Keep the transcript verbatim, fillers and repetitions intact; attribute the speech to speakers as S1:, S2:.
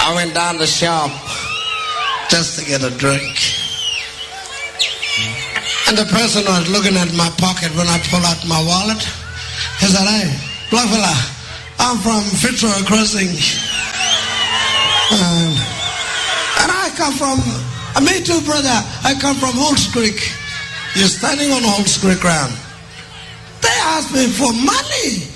S1: I went down the shop just to get a drink. And the person was looking at my pocket when I pulled out my wallet. He said, hey, black fella, I'm from Fitzroy Crossing. Um, and I come from, uh, me too, brother, I come from Holt's Creek. You're standing on Holt's Creek ground. They asked me for money.